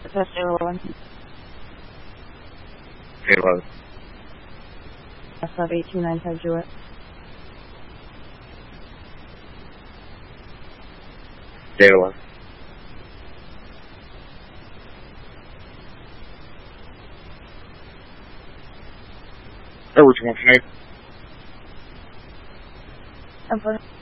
Test 011. 011. Sub 8295 Jewett. Data 1. Which one tonight? I'm